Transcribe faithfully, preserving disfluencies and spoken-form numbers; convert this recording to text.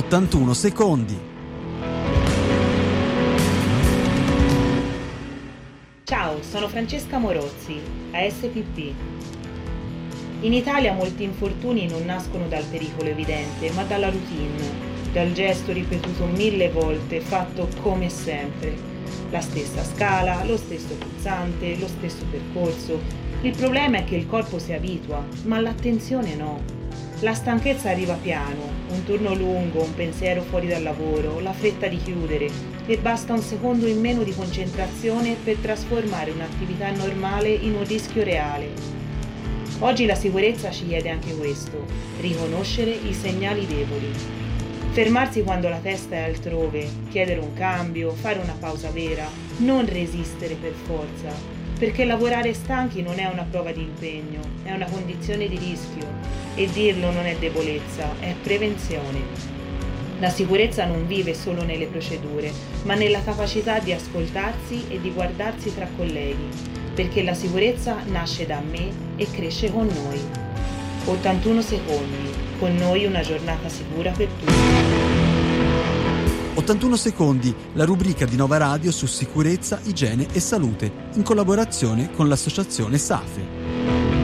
ottantuno secondi. Ciao, sono Francesca Morozzi, A S P P. In Italia molti infortuni non nascono dal pericolo evidente, ma dalla routine, dal gesto ripetuto mille volte, fatto come sempre. La stessa scala, lo stesso pulsante, lo stesso percorso. Il problema è che il corpo si abitua, ma l'attenzione no. La stanchezza arriva piano, un turno lungo, un pensiero fuori dal lavoro, la fretta di chiudere, e basta un secondo in meno di concentrazione per trasformare un'attività normale in un rischio reale. Oggi la sicurezza ci chiede anche questo, riconoscere i segnali deboli. Fermarsi quando la testa è altrove, chiedere un cambio, fare una pausa vera, non resistere per forza, perché lavorare stanchi non è una prova di impegno, è una condizione di rischio, e dirlo non è debolezza, è prevenzione. La sicurezza non vive solo nelle procedure, ma nella capacità di ascoltarsi e di guardarsi tra colleghi, perché la sicurezza nasce da me e cresce con noi. ottantuno secondi, con noi una giornata sicura per tutti. ottantuno secondi, la rubrica di Nova Radio su sicurezza, igiene e salute, in collaborazione con l'associazione SAFE.